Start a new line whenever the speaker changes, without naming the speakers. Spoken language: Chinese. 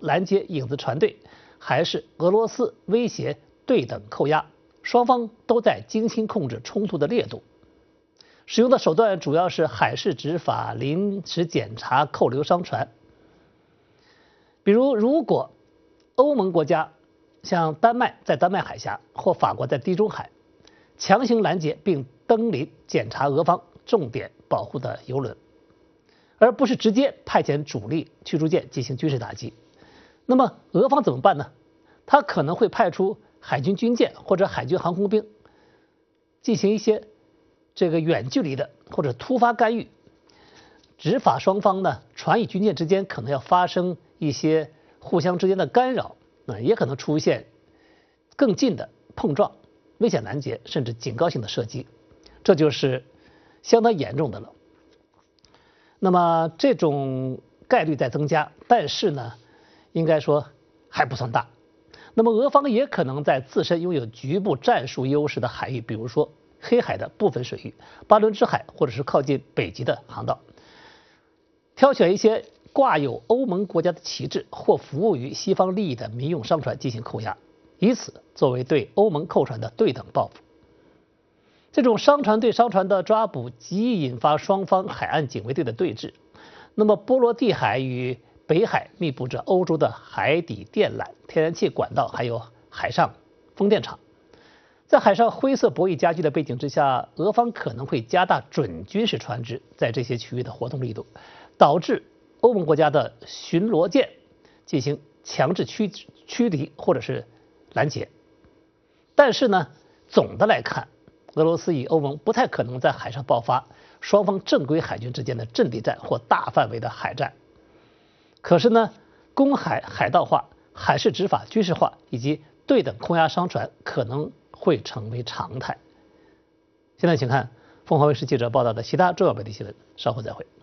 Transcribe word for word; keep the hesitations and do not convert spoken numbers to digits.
拦截影子船队，还是俄罗斯威胁对等扣押，双方都在精心控制冲突的烈度。使用的手段主要是海事执法、临时检查、扣留商船。比如，如果欧盟国家像丹麦在丹麦海峡或法国在地中海强行拦截并登临检查俄方重点保护的油轮，而不是直接派遣主力驱逐舰进行军事打击，那么俄方怎么办呢？他可能会派出海军军舰或者海军航空兵进行一些这个远距离的或者突发干预。执法双方呢，船与军舰之间可能要发生一些互相之间的干扰，那也可能出现更近的碰撞、危险拦截甚至警告性的射击，这就是相当严重的了。那么这种概率在增加，但是呢，应该说还不算大。那么俄方也可能在自身拥有局部战术优势的海域，比如说黑海的部分水域、巴伦支海或者是靠近北极的航道，挑选一些挂有欧盟国家的旗帜或服务于西方利益的民用商船进行扣押，以此作为对欧盟扣船的对等报复。这种商船对商船的抓捕极易引发双方海岸警卫队的对峙。那么波罗的海与北海密布着欧洲的海底电缆、天然气管道，还有海上风电场。在海上灰色博弈加剧的背景之下，俄方可能会加大准军事船只在这些区域的活动力度，导致欧盟国家的巡逻舰进行强制驱驱离或者是拦截。但是呢，总的来看，俄罗斯与欧盟不太可能在海上爆发双方正规海军之间的阵地战或大范围的海战。可是呢，公海海盗化、海事执法军事化以及对等扣押商船可能会成为常态。现在请看凤凰卫视记者报道的其他重要本地新闻，稍后再会。